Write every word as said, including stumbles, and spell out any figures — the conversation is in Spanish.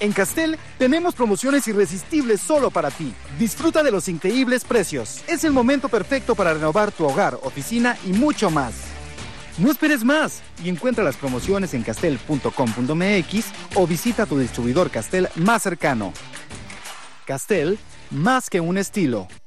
En Castel tenemos promociones irresistibles solo para ti. Disfruta de los increíbles precios. Es el momento perfecto para renovar tu hogar, oficina y mucho más. No esperes más y encuentra las promociones en castel punto com punto m x o visita tu distribuidor Castel más cercano. Castel, más que un estilo.